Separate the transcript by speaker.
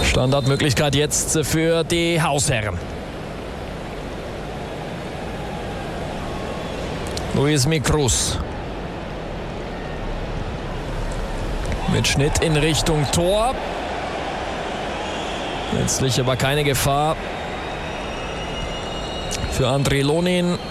Speaker 1: Standardmöglichkeit jetzt für die Hausherren. Luis Mikrus. Mit Schnitt in Richtung Tor. Letztlich aber keine Gefahr für André Lonin.